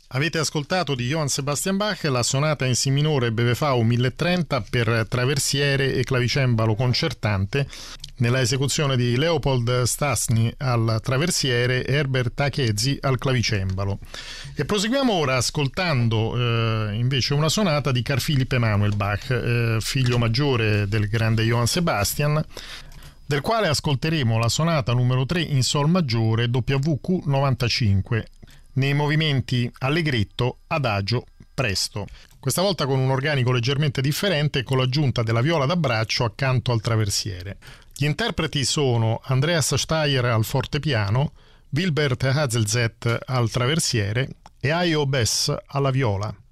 Avete ascoltato di Johann Sebastian Bach la sonata in Si minore BWV 1030 per traversiere e clavicembalo concertante nella esecuzione di Leopold Stasny al traversiere e Herbert Akezzi al clavicembalo. E proseguiamo ora ascoltando invece una sonata di Carl Philipp Emanuel Bach, figlio maggiore del grande Johann Sebastian, del quale ascolteremo la sonata numero 3 in Sol maggiore WQ 95 nei movimenti allegretto, adagio, presto. Questa volta con un organico leggermente differente, con l'aggiunta della viola da braccio accanto al traversiere. Gli interpreti sono Andreas Steyr al fortepiano, Wilbert Hazelzet al traversiere e Ayo Bess alla viola.